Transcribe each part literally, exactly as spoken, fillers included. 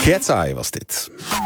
Cat's Eye was dit.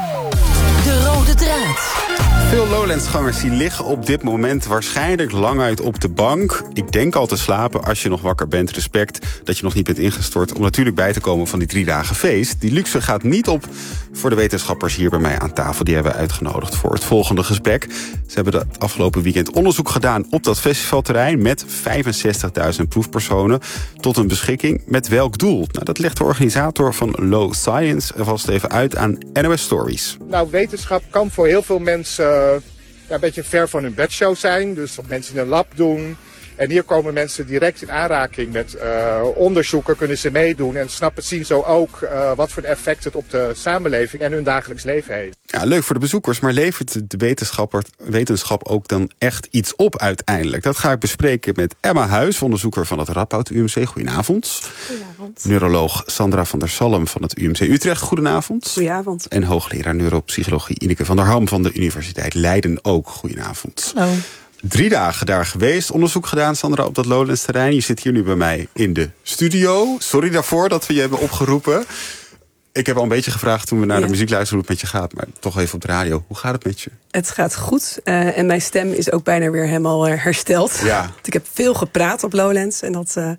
De rode draad. Veel Lowlands-gangers die liggen op dit moment waarschijnlijk lang uit op de bank. Ik denk al te slapen als je nog wakker bent. Respect dat je nog niet bent ingestort om natuurlijk bij te komen van die drie dagen feest. Die luxe gaat niet op voor de wetenschappers hier bij mij aan tafel. Die hebben we uitgenodigd voor het volgende gesprek. Ze hebben het afgelopen weekend onderzoek gedaan op dat festivalterrein met vijfenzestigduizend proefpersonen tot een beschikking. Met welk doel? Nou, dat legt de organisator van Low Science vast even uit aan N O S Stories. Nou, wetenschap kan voor heel veel mensen uh, ja, een beetje ver van hun bedshow zijn. Dus dat mensen in een lab doen. En hier komen mensen direct in aanraking met uh, onderzoeken, kunnen ze meedoen en snappen, zien zo ook uh, wat voor effect het op de samenleving en hun dagelijks leven heeft. Ja, leuk voor de bezoekers, maar levert de wetenschapper, wetenschap ook dan echt iets op uiteindelijk? Dat ga ik bespreken met Emma Huis, onderzoeker van het Radboud U M C. Goedenavond. Goedenavond. Neuroloog Sandra van der Salm van het U M C Utrecht. Goedenavond. Goedenavond. En hoogleraar neuropsychologie Ineke van der Ham van de Universiteit Leiden ook. Goedenavond. Hallo. Drie dagen daar geweest, onderzoek gedaan, Sandra, op dat Lowlands-terrein. Je zit hier nu bij mij in de studio. Sorry daarvoor dat we je hebben opgeroepen. Ik heb al een beetje gevraagd toen we naar ja. de muziek luisterden hoe het met je gaat. Maar toch even op de radio. Hoe gaat het met je? Het gaat goed. Uh, en mijn stem is ook bijna weer helemaal uh, hersteld. Ja. Want ik heb veel gepraat op Lowlands. En dat... Uh,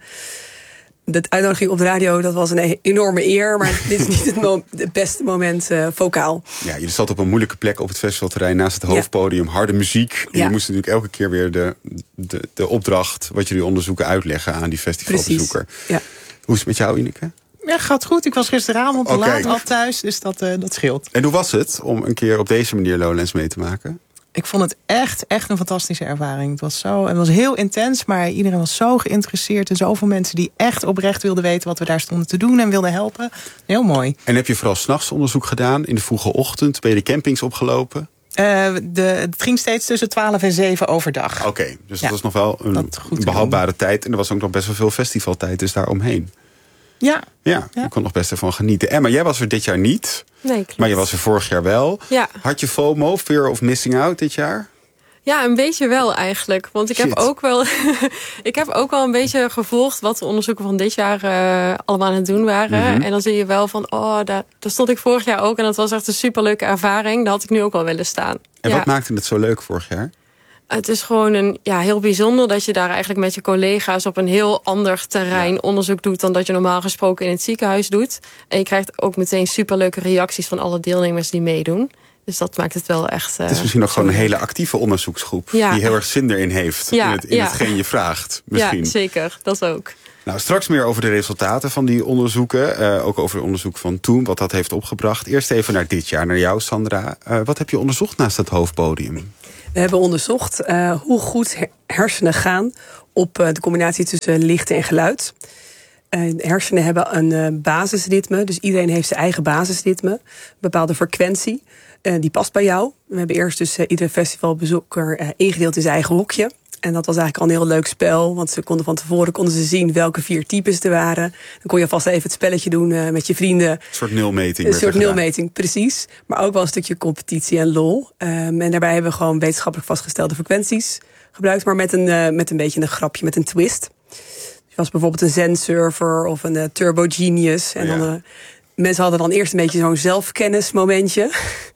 De uitnodiging op de radio, dat was een enorme eer. Maar dit is niet het, mo- het beste moment uh, vocaal. Ja, je zat op een moeilijke plek op het festivalterrein naast het hoofdpodium. Ja. Harde muziek. En ja. je moest natuurlijk elke keer weer de, de, de opdracht, wat jullie onderzoeken, uitleggen aan die festivalbezoeker. Ja. Hoe is het met jou, Ineke? Ja, gaat goed. Ik was gisteravond te oh, laat al thuis, dus dat, uh, dat scheelt. En hoe was het om een keer op deze manier Lowlands mee te maken? Ik vond het echt, echt een fantastische ervaring. Het was, zo, het was heel intens, maar iedereen was zo geïnteresseerd. En zoveel mensen die echt oprecht wilden weten wat we daar stonden te doen en wilden helpen. Heel mooi. En heb je vooral 's nachts onderzoek gedaan? In de vroege ochtend? Ben je de campings opgelopen? Uh, de, het ging steeds tussen twaalf en zeven overdag. Oké, okay, dus ja, dat was nog wel een behapbare tijd. En er was ook nog best wel veel festivaltijd dus daaromheen. Ja. Ja, ja. Je kon nog best ervan genieten. Emma, jij was er dit jaar niet. Nee, klopt. Maar je was er vorig jaar wel. Ja. Had je FOMO, fear of missing out, dit jaar? Ja, een beetje wel eigenlijk. Want ik Shit. heb ook wel ik heb ook wel een beetje gevolgd wat de onderzoeken van dit jaar uh, allemaal aan het doen waren. Mm-hmm. En dan zie je wel van, oh, daar, daar stond ik vorig jaar ook. En dat was echt een superleuke ervaring. Daar had ik nu ook wel willen staan. En ja. wat maakte het zo leuk vorig jaar? Het is gewoon een, ja, heel bijzonder dat je daar eigenlijk met je collega's op een heel ander terrein ja. onderzoek doet dan dat je normaal gesproken in het ziekenhuis doet. En je krijgt ook meteen superleuke reacties van alle deelnemers die meedoen. Dus dat maakt het wel echt... Uh, het is misschien ook gewoon een hele actieve onderzoeksgroep ja. die heel erg zin erin heeft ja. in, het, in ja. hetgeen je vraagt. Misschien. Ja, zeker. Dat ook. Nou, straks meer over de resultaten van die onderzoeken. Uh, ook over het onderzoek van toen, wat dat heeft opgebracht. Eerst even naar dit jaar, naar jou, Sandra. Uh, wat heb je onderzocht naast het hoofdpodium? We hebben onderzocht uh, hoe goed hersenen gaan op uh, de combinatie tussen licht en geluid. Uh, hersenen hebben een uh, basisritme, dus iedereen heeft zijn eigen basisritme. Een bepaalde frequentie, uh, die past bij jou. We hebben eerst dus uh, iedere festivalbezoeker uh, ingedeeld in zijn eigen hokje. En dat was eigenlijk al een heel leuk spel, want ze konden van tevoren konden ze zien welke vier types er waren. Dan kon je vast even het spelletje doen uh, met je vrienden. Een soort nulmeting. Een soort nulmeting, precies. Maar ook wel een stukje competitie en lol. Um, en daarbij hebben we gewoon wetenschappelijk vastgestelde frequenties gebruikt, maar met een, uh, met een beetje een grapje, met een twist. Dus was bijvoorbeeld een Zen-surfer of een uh, Turbo Genius. En ja. dan, uh, mensen hadden dan eerst een beetje zo'n zelfkennismomentje.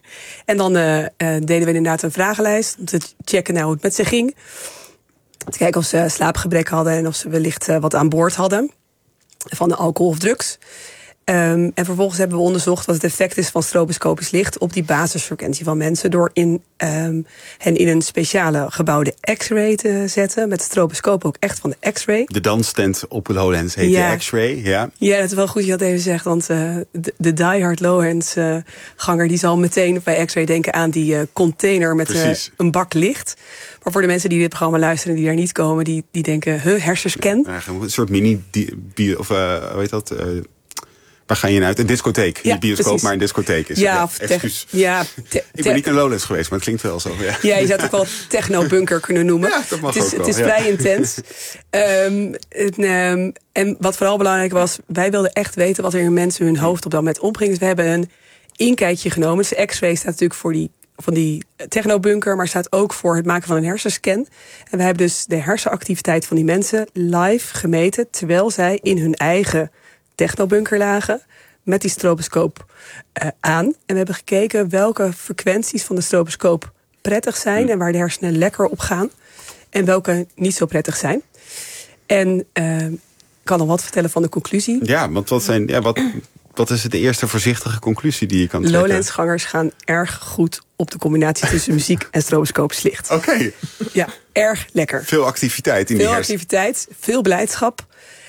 En dan uh, uh, deden we inderdaad een vragenlijst om te checken nou hoe het met ze ging. Te kijken of ze slaapgebrek hadden en of ze wellicht uh, wat aan boord hadden van alcohol of drugs. Um, en vervolgens hebben we onderzocht wat het effect is van stroboscopisch licht op die basisfrequentie van mensen door in, um, hen in een speciale gebouwde X-ray te zetten. Met stroboscoop ook echt van de X-ray. De danstent op Lowlands heet ja. de X-ray, ja. Ja, dat is wel goed dat je dat even zegt. Want uh, de, de diehard Lowlands uh, ganger die zal meteen bij X-ray denken aan die uh, container met uh, een bak licht. Maar voor de mensen die dit programma luisteren die daar niet komen, die, die denken, huh, hersenscan? Ja, een soort mini, die, of uh, hoe heet dat? Uh, waar ga je in uit? Een discotheek. Ja, niet bioscoop, precies. maar een discotheek is. Ja, Ja, of excuus. Te- ja, te- ik ben niet naar Lowlands geweest, maar het klinkt wel zo. Ja, ja je zou het ook wel techno-bunker kunnen noemen. Ja, dat mag het is, ook wel, het is ja. vrij intens. um, en, um, en wat vooral belangrijk was, wij wilden echt weten wat er in mensen hun hoofd op dat moment opging. Dus we hebben een inkijkje genomen. Dus de X-ray staat natuurlijk voor die van die technobunker, maar staat ook voor het maken van een hersenscan. En we hebben dus de hersenactiviteit van die mensen live gemeten, terwijl zij in hun eigen technobunker lagen, met die stroboscoop uh, aan. En we hebben gekeken welke frequenties van de stroboscoop prettig zijn en waar de hersenen lekker op gaan. En welke niet zo prettig zijn. En uh, ik kan nog wat vertellen van de conclusie. Ja, want wat, zijn, ja, wat, wat is de eerste voorzichtige conclusie die je kan trekken? Lowlandsgangers gaan erg goed op de combinatie tussen muziek en stroboscopisch licht. Oké. Okay. Ja, erg lekker. Veel activiteit in veel die hersen. Veel activiteit, veel blijdschap.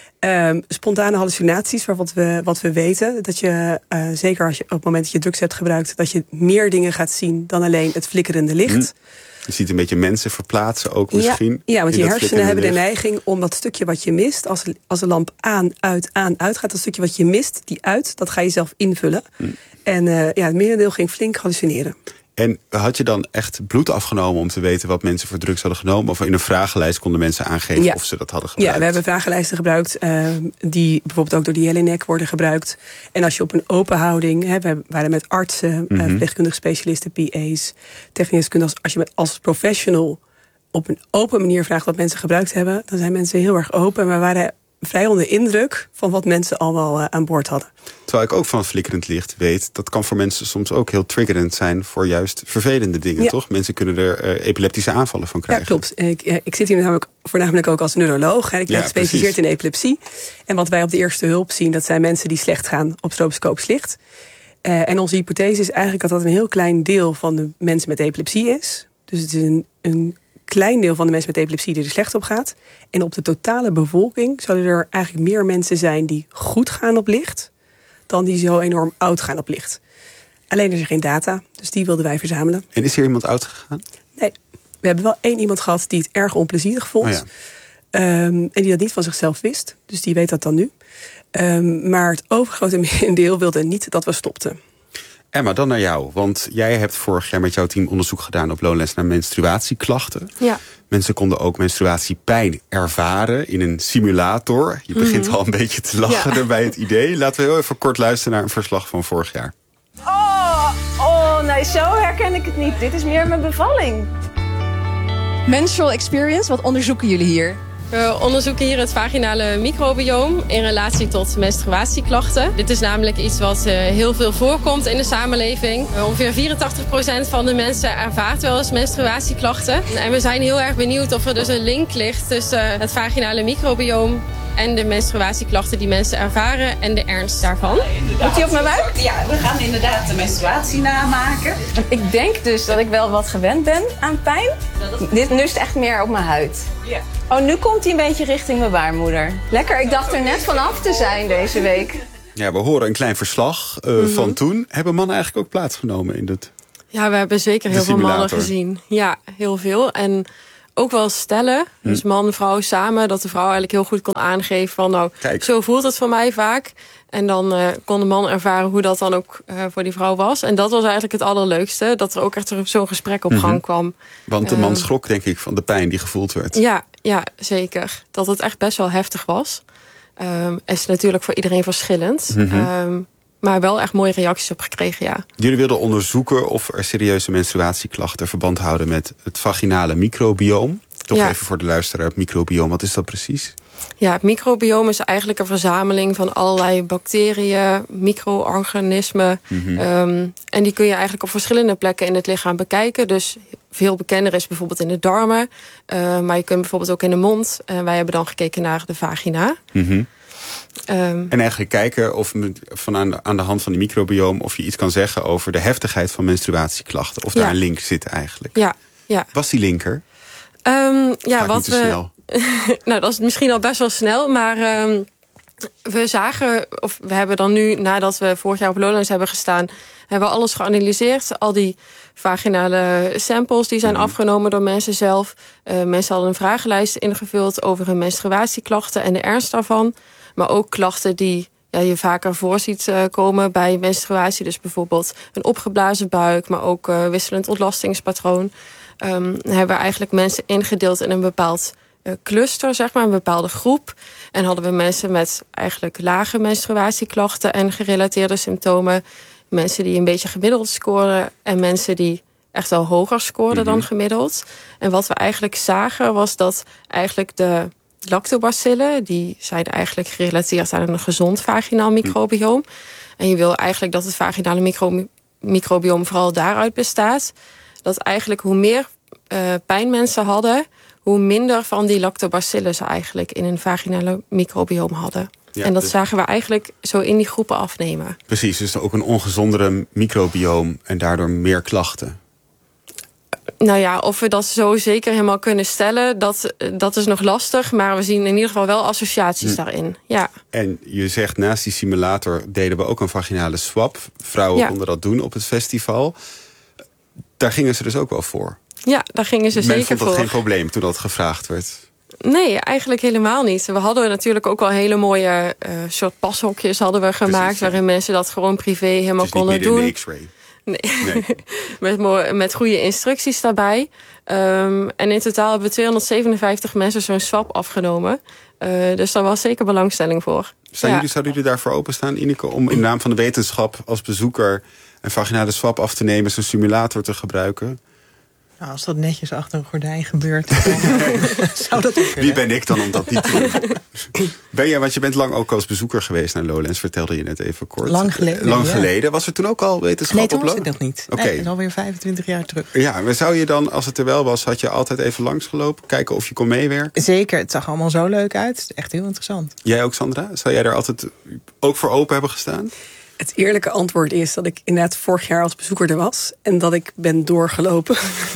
Um, spontane hallucinaties, waar wat we, wat we weten. Dat je, uh, zeker als je op het moment dat je drugs hebt gebruikt, dat je meer dingen gaat zien dan alleen het flikkerende licht. Mm. Je ziet een beetje mensen verplaatsen ook misschien. Ja, ja, want je hersenen hebben de neiging om dat stukje wat je mist, als, als de lamp aan, uit, aan, uit gaat, dat stukje wat je mist, die uit, dat ga je zelf invullen. Mm. En uh, ja, het merendeel ging flink hallucineren. En had je dan echt bloed afgenomen om te weten wat mensen voor drugs hadden genomen? Of in een vragenlijst konden mensen aangeven ja. of ze dat hadden gebruikt? Ja, we hebben vragenlijsten gebruikt uh, die bijvoorbeeld ook door de Jelinek worden gebruikt. En als je op een open houding, hè, we waren met artsen, mm-hmm. uh, verpleegkundige specialisten, P A's, technisch-kundigen, als je met als professional op een open manier vraagt wat mensen gebruikt hebben, dan zijn mensen heel erg open. Maar we waren vrij onder indruk van wat mensen allemaal uh, aan boord hadden. Terwijl ik ook van flikkerend licht weet, dat kan voor mensen soms ook heel triggerend zijn voor juist vervelende dingen, ja. toch? Mensen kunnen er uh, epileptische aanvallen van krijgen. Ja, klopt. Ik, ik zit hier namelijk voornamelijk ook als neuroloog. Hè. Ik ben ja, gespecialiseerd in epilepsie. En wat wij op de eerste hulp zien, dat zijn mensen die slecht gaan op stroboscopisch licht. Uh, en onze hypothese is eigenlijk dat dat een heel klein deel van de mensen met epilepsie is. Dus het is een, een klein deel van de mensen met epilepsie die er slecht op gaat. En op de totale bevolking zouden er eigenlijk meer mensen zijn die goed gaan op licht dan die zo enorm oud gaan op licht. Alleen er zijn geen data, dus die wilden wij verzamelen. En is er iemand oud gegaan? Nee, we hebben wel één iemand gehad die het erg onplezierig vond. Oh ja. um, en die dat niet van zichzelf wist, dus die weet dat dan nu. Um, maar het overgrote merendeel wilde niet dat we stopten. Emma, dan naar jou. Want jij hebt vorig jaar met jouw team onderzoek gedaan op Lowlands naar menstruatieklachten. Ja. Mensen konden ook menstruatiepijn ervaren in een simulator. Je begint mm-hmm. al een beetje te lachen ja. bij het idee. Laten we heel even kort luisteren naar een verslag van vorig jaar. Oh, oh nee, zo herken ik het niet. Dit is meer mijn bevalling. Menstrual experience, wat onderzoeken jullie hier? We onderzoeken hier het vaginale microbioom in relatie tot menstruatieklachten. Dit is namelijk iets wat uh, heel veel voorkomt in de samenleving. Uh, ongeveer vierentachtig procent van de mensen ervaart wel eens menstruatieklachten. En we zijn heel erg benieuwd of er dus een link ligt tussen uh, het vaginale microbioom en de menstruatieklachten die mensen ervaren en de ernst daarvan. Moet die op mijn buik? Ja, we gaan inderdaad de menstruatie namaken. Ik denk dus dat ik wel wat gewend ben aan pijn. Dit nust echt meer op mijn huid. Ja. Oh, nu komt hij een beetje richting mijn baarmoeder. Lekker, ik dacht er net vanaf te zijn deze week. Ja, we horen een klein verslag uh, mm-hmm. van toen. Hebben mannen eigenlijk ook plaatsgenomen in dit? Ja, we hebben zeker heel veel mannen gezien. Ja, heel veel. En ook wel stellen, dus man en vrouw samen, dat de vrouw eigenlijk heel goed kon aangeven van nou, Kijk. zo voelt het voor mij vaak. En dan uh, kon de man ervaren hoe dat dan ook uh, voor die vrouw was. En dat was eigenlijk het allerleukste, dat er ook echt zo'n gesprek op gang mm-hmm. kwam. Want de man schrok denk ik van de pijn die gevoeld werd. Ja, ja, zeker. Dat het echt best wel heftig was. Um, is natuurlijk voor iedereen verschillend. Mm-hmm. Um, maar wel echt mooie reacties op gekregen, ja. Jullie wilden onderzoeken of er serieuze menstruatieklachten verband houden met het vaginale microbioom. Toch ja. even voor de luisteraar, het microbioom, wat is dat precies? Ja, het microbioom is eigenlijk een verzameling van allerlei bacteriën, micro-organismen. Mm-hmm. Um, en die kun je eigenlijk op verschillende plekken in het lichaam bekijken. Dus veel bekender is bijvoorbeeld in de darmen. Uh, maar je kunt bijvoorbeeld ook in de mond. Uh, wij hebben dan gekeken naar de vagina. Mm-hmm. Um, en eigenlijk kijken of van aan, de, aan de hand van die microbioom of je iets kan zeggen over de heftigheid van menstruatieklachten. Of daar ja. een link zit eigenlijk. Ja, ja. Was die linker? Um, ja, Vaak wat niet te we. snel. Nou, dat is misschien al best wel snel, maar um, we zagen, of we hebben dan nu, nadat we vorig jaar op Lowlands hebben gestaan, hebben we alles geanalyseerd. Al die vaginale samples die zijn mm. afgenomen door mensen zelf. Uh, mensen hadden een vragenlijst ingevuld over hun menstruatieklachten en de ernst daarvan. Maar ook klachten die ja, je vaker voor ziet uh, komen bij menstruatie. Dus bijvoorbeeld een opgeblazen buik, maar ook uh, wisselend ontlastingspatroon. Um, hebben we eigenlijk mensen ingedeeld in een bepaald uh, cluster, zeg maar, een bepaalde groep. En hadden we mensen met eigenlijk lage menstruatieklachten en gerelateerde symptomen. Mensen die een beetje gemiddeld scoren en mensen die echt wel hoger scoorden mm-hmm. dan gemiddeld. En wat we eigenlijk zagen was dat eigenlijk de lactobacillen, die zijn eigenlijk gerelateerd aan een gezond vaginaal microbioom. en je wil eigenlijk dat het vaginale micro, microbioom vooral daaruit bestaat, dat eigenlijk hoe meer uh, pijn mensen hadden, hoe minder van die lactobacillen ze eigenlijk in hun vaginale microbioom hadden. Ja, en dat dus zagen we eigenlijk zo in die groepen afnemen. Precies, dus ook een ongezondere microbioom en daardoor meer klachten. Nou ja, of we dat zo zeker helemaal kunnen stellen, dat, dat is nog lastig. Maar we zien in ieder geval wel associaties hm. daarin. Ja. En je zegt, naast die simulator deden we ook een vaginale swab. Vrouwen ja. konden dat doen op het festival. Daar gingen ze dus ook wel voor. Ja, daar gingen ze Men zeker voor. vond dat geen probleem toen dat gevraagd werd? Nee, eigenlijk helemaal niet. We hadden natuurlijk ook wel hele mooie uh, soort pashokjes hadden we gemaakt. Precies, ja. Waarin mensen dat gewoon privé helemaal konden doen. In de X-ray. Nee, nee. met, met goede instructies daarbij. Um, en in totaal hebben we tweehonderdzevenenvijftig mensen zo'n swab afgenomen. Uh, dus daar was zeker belangstelling voor. Zijn ja. jullie, zouden jullie daarvoor openstaan, Ineke, om in naam van de wetenschap als bezoeker een vaginale swab af te nemen, zo'n simulator te gebruiken? Nou, als dat netjes achter een gordijn gebeurt, dan zou dat ook. Wie ben ik dan om dat niet te doen? Ben jij, want je bent lang ook als bezoeker geweest naar Lowlands, vertelde je net even kort. Lang geleden. Lang ja. geleden. Was er toen ook al wetenschap nee, op Lowlands? Nee, toen was ik nog niet. Oké. Okay. Nee, dat is alweer vijfentwintig jaar terug. Ja, maar zou je dan, als het er wel was, had je altijd even langsgelopen? Kijken of je kon meewerken? Zeker, het zag allemaal zo leuk uit. Echt heel interessant. Jij ook, Sandra? Zou jij daar altijd ook voor open hebben gestaan? Het eerlijke antwoord is dat ik inderdaad vorig jaar als bezoeker er was. En dat ik ben doorgelopen.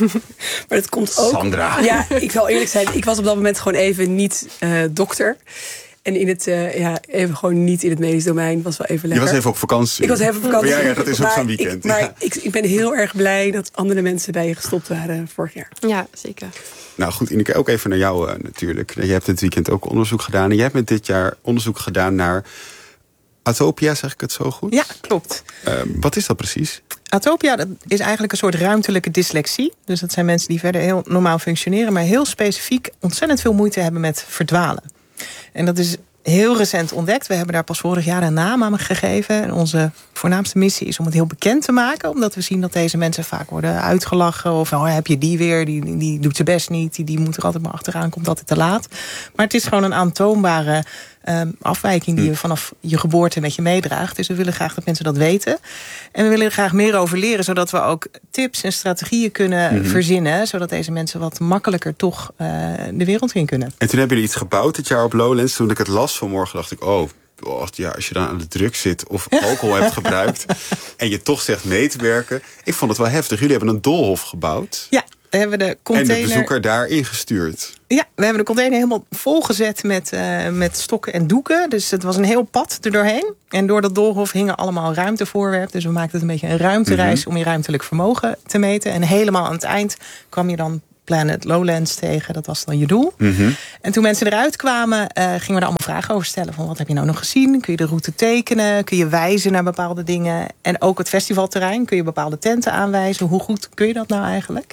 Maar dat komt ook... Sandra. Ja, ik zal eerlijk zijn. Ik was op dat moment gewoon even niet uh, dokter. En in het, uh, ja, even gewoon niet in het medisch domein. Was wel even lekker. Je was even op vakantie. Ik was even op vakantie. Ja, ja, dat is ook zo'n weekend. Ik, maar ja. ik, ik ben heel erg blij dat andere mensen bij je gestopt waren vorig jaar. Ja, zeker. Nou goed, Ineke, ook even naar jou uh, natuurlijk. Je hebt dit weekend ook onderzoek gedaan. En jij hebt met dit jaar onderzoek gedaan naar atopia, zeg ik het zo goed? Ja, klopt. Uh, wat is dat precies? Atopia, dat is eigenlijk een soort ruimtelijke dyslexie. Dus dat zijn mensen die verder heel normaal functioneren, maar heel specifiek ontzettend veel moeite hebben met verdwalen. En dat is heel recent ontdekt. We hebben daar pas vorig jaar een naam aan gegeven. En onze voornaamste missie is om het heel bekend te maken. Omdat we zien dat deze mensen vaak worden uitgelachen. Of oh, heb je die weer, die, die doet zijn best niet. Die, die moet er altijd maar achteraan, komt altijd te laat. Maar het is gewoon een aantoonbare um, afwijking die je vanaf je geboorte met je meedraagt. Dus we willen graag dat mensen dat weten. En we willen er graag meer over leren. Zodat we ook tips en strategieën kunnen mm-hmm. verzinnen. Zodat deze mensen wat makkelijker toch uh, de wereld in kunnen. En toen hebben jullie iets gebouwd dit jaar op Lowlands. Toen ik het las vanmorgen dacht ik, oh, oh ja, als je dan aan de drugs zit of alcohol hebt gebruikt en je toch zegt mee te werken. Ik vond het wel heftig. Jullie hebben een doolhof gebouwd. Ja, we hebben de container en de bezoeker daar ingestuurd. Ja, we hebben de container helemaal volgezet met, uh, met stokken en doeken. Dus het was een heel pad erdoorheen. En door dat doolhof hingen allemaal ruimtevoorwerpen. Dus we maakten het een beetje een ruimtereis mm-hmm. om je ruimtelijk vermogen te meten. En helemaal aan het eind kwam je dan Planet Lowlands tegen. Dat was dan je doel. Mm-hmm. En toen mensen eruit kwamen, uh, gingen we daar allemaal vragen over stellen. Van wat heb je nou nog gezien? Kun je de route tekenen? Kun je wijzen naar bepaalde dingen? En ook het festivalterrein. Kun je bepaalde tenten aanwijzen? Hoe goed kun je dat nou eigenlijk?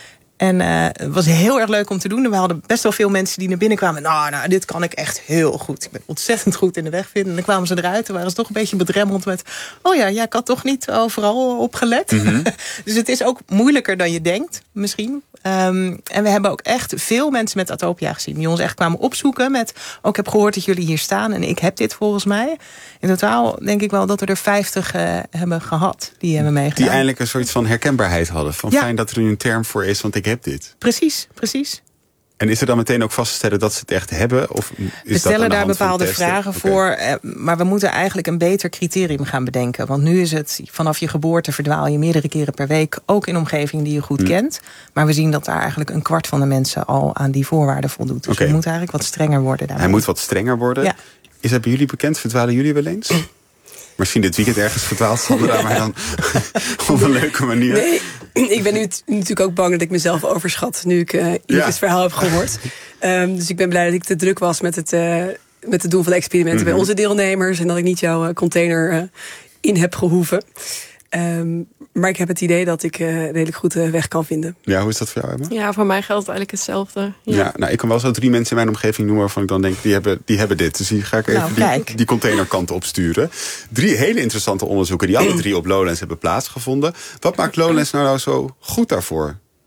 En uh, het was heel erg leuk om te doen. En we hadden best wel veel mensen die naar binnen kwamen. Nou, nou, dit kan ik echt heel goed. Ik ben ontzettend goed in de weg vinden. En dan kwamen ze eruit en waren ze toch een beetje bedremmeld met, oh ja, ja, ik had toch niet overal op gelet. Mm-hmm. Dus het is ook moeilijker dan je denkt, misschien. Um, en we hebben ook echt veel mensen met atopia gezien. Die ons echt kwamen opzoeken met, oh, ik heb gehoord dat jullie hier staan. En ik heb dit volgens mij. In totaal denk ik wel dat we er vijftig uh, hebben gehad. Die hebben meegedaan. Die eindelijk een soort van herkenbaarheid hadden. Van ja. Fijn dat er nu een term voor is, want ik heb dit. Precies, precies. En is er dan meteen ook vast te stellen dat ze het echt hebben? Of is we stellen dat daar bepaalde vragen okay. voor. Maar we moeten eigenlijk een beter criterium gaan bedenken. Want nu is het vanaf je geboorte verdwaal je meerdere keren per week. Ook in omgevingen die je goed hmm. kent. Maar we zien dat daar eigenlijk een kwart van de mensen al aan die voorwaarden voldoet. Dus okay. we moeten eigenlijk wat strenger worden daarmee. Hij moet wat strenger worden. Ja. Is dat bij jullie bekend? Verdwalen jullie wel eens? Misschien dit weekend ergens verdwaald, Sandra, maar dan op een leuke manier. Nee, ik ben nu t- natuurlijk ook bang dat ik mezelf overschat nu ik uh, Ineke's ja. verhaal heb gehoord. Um, dus ik ben blij dat ik te druk was met het, uh, met het doen van de experimenten mm-hmm. bij onze deelnemers. En dat ik niet jouw uh, container uh, in heb gehoeven. Um, maar ik heb het idee dat ik uh, redelijk goed uh, weg kan vinden. Ja, hoe is dat voor jou, Emma? Ja, voor mij geldt eigenlijk hetzelfde. Ja. ja, nou, ik kan wel zo drie mensen in mijn omgeving noemen waarvan ik dan denk, die hebben, die hebben dit. Dus die ga ik even nou, die, die containerkant opsturen. Drie hele interessante onderzoeken die alle drie op Lowlands hebben plaatsgevonden. Wat maakt Lowlands nou, nou zo goed daarvoor?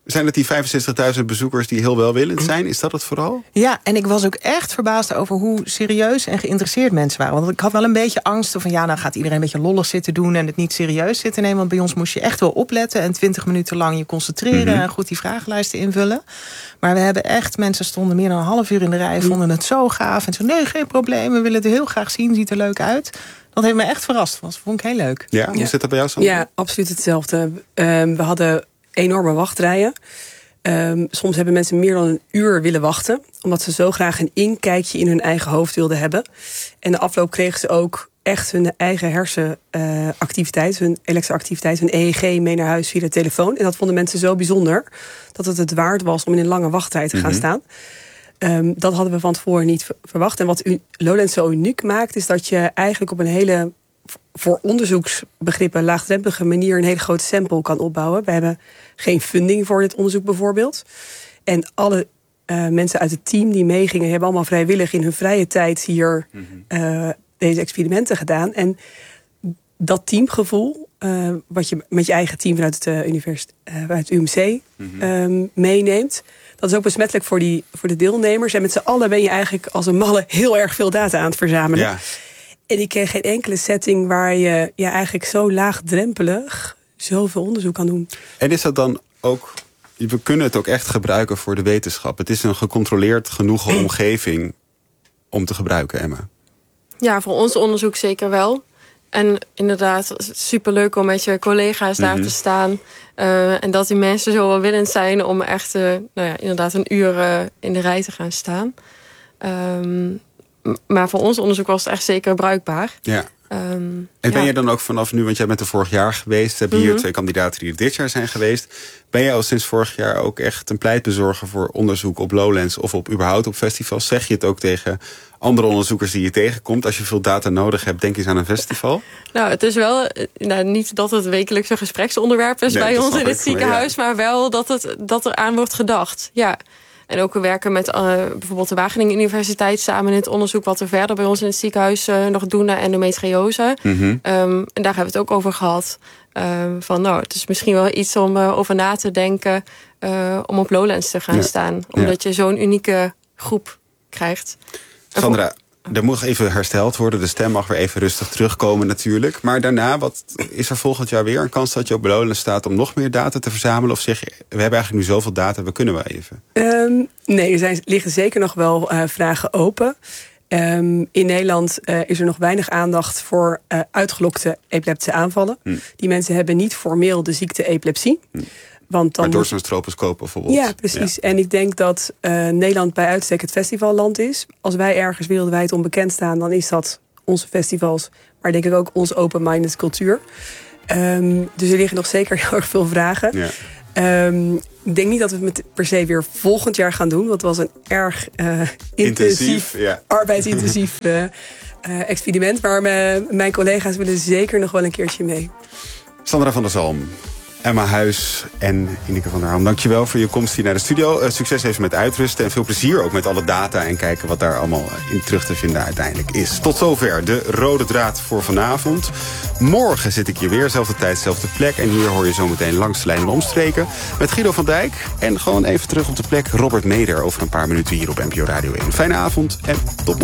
Zijn het die vijfenzestigduizend bezoekers die heel welwillend zijn? Is dat het vooral? Ja, en ik was ook echt verbaasd over hoe serieus en geïnteresseerd mensen waren. Want ik had wel een beetje angst van, ja, nou gaat iedereen een beetje lollig zitten doen en het niet serieus zitten nemen. Want bij ons moest je echt wel opletten en twintig minuten lang je concentreren mm-hmm. en goed die vragenlijsten invullen. Maar we hebben echt, mensen stonden meer dan een half uur in de rij, vonden het zo gaaf. En zo, nee, geen probleem, we willen het heel graag zien, ziet er leuk uit. Dat heeft me echt verrast, dat vond ik heel leuk. Ja, hoe ja. zit dat bij jou, Sandra? Ja, absoluut hetzelfde. Um, we hadden enorme wachtrijen. Um, soms hebben mensen meer dan een uur willen wachten, omdat ze zo graag een inkijkje in hun eigen hoofd wilden hebben. En de afloop kregen ze ook echt hun eigen hersenactiviteit, uh, hun elektroactiviteit, hun E E G mee naar huis via de telefoon. En dat vonden mensen zo bijzonder dat het het waard was om in een lange wachtrij te gaan mm-hmm. staan. Um, dat hadden we van tevoren niet verwacht. En wat u, Lowlands zo uniek maakt, is dat je eigenlijk op een hele, voor onderzoeksbegrippen, laagdrempelige manier een hele grote sample kan opbouwen. We hebben geen funding voor dit onderzoek bijvoorbeeld. En alle uh, mensen uit het team die meegingen, hebben allemaal vrijwillig in hun vrije tijd hier uh, deze experimenten gedaan. En dat teamgevoel, uh, wat je met je eigen team vanuit het, uh, universiteit, uh, uit het U M C mm-hmm. um, meeneemt, dat is ook besmettelijk voor, die, voor de deelnemers. En met z'n allen ben je eigenlijk als een malle heel erg veel data aan het verzamelen. Ja. En ik ken geen enkele setting waar je ja, eigenlijk zo laagdrempelig zoveel onderzoek kan doen. En is dat dan ook, we kunnen het ook echt gebruiken voor de wetenschap. Het is een gecontroleerd genoeg omgeving om te gebruiken, Emma. Ja, voor ons onderzoek zeker wel. En inderdaad, superleuk om met je collega's daar mm-hmm. te staan. Uh, en dat die mensen zo welwillend zijn om echt uh, nou ja, inderdaad een uur uh, in de rij te gaan staan. Um, maar voor ons onderzoek was het echt zeker bruikbaar. Ja. Um, en ben ja. je dan ook vanaf nu, want jij bent er vorig jaar geweest, hebben hier mm-hmm. twee kandidaten die er dit jaar zijn geweest. Ben jij al sinds vorig jaar ook echt een pleitbezorger voor onderzoek op Lowlands of op überhaupt op festivals? Zeg je het ook tegen andere onderzoekers die je tegenkomt? Als je veel data nodig hebt, denk eens aan een festival. Nou, het is wel, nou, niet dat het wekelijks een gespreksonderwerp is nee, bij ons in het ziekenhuis, maar, ja. maar wel dat, het, dat er aan wordt gedacht. Ja. En ook we werken met uh, bijvoorbeeld de Wageningen Universiteit samen in het onderzoek wat we verder bij ons in het ziekenhuis uh, nog doen naar endometriose. Mm-hmm. Um, en daar hebben we het ook over gehad. Um, van nou, het is misschien wel iets om uh, over na te denken uh, om op Lowlands te gaan ja. staan. Omdat ja. je zo'n unieke groep krijgt. Sandra, er moet even hersteld worden. De stem mag weer even rustig terugkomen natuurlijk. Maar daarna, wat is er volgend jaar weer een kans dat je op Lowlands staat om nog meer data te verzamelen? Of zeg je, we hebben eigenlijk nu zoveel data, we kunnen wel even? Um, nee, er zijn, liggen zeker nog wel uh, vragen open. Um, in Nederland uh, is er nog weinig aandacht voor uh, uitgelokte epileptische aanvallen. Hm. Die mensen hebben niet formeel de ziekte epilepsie. Hm. Want dan maar door zo'n stroboscoop bijvoorbeeld. Ja, precies. Ja. En ik denk dat uh, Nederland bij uitstek het festivalland is. Als wij ergens wereldwijd onbekend staan, dan is dat onze festivals. Maar denk ik ook onze open-minded cultuur. Um, dus er liggen nog zeker heel erg veel vragen. Ja. Um, ik denk niet dat we het per se weer volgend jaar gaan doen. Want het was een erg uh, intensief, intensief ja. arbeidsintensief uh, uh, experiment. Maar me, mijn collega's willen zeker nog wel een keertje mee. Sandra van der Zalm, Emma Huis en Ineke van der Ham, dankjewel voor je komst hier naar de studio. Uh, succes even met uitrusten en veel plezier ook met alle data en kijken wat daar allemaal in terug te vinden uiteindelijk is. Tot zover de rode draad voor vanavond. Morgen zit ik hier weer, zelfde tijd, zelfde plek. En hier hoor je zometeen langs de lijn en omstreken met Guido van Dijk. En gewoon even terug op de plek Robert Meder over een paar minuten hier op N P O Radio één. Fijne avond en tot morgen.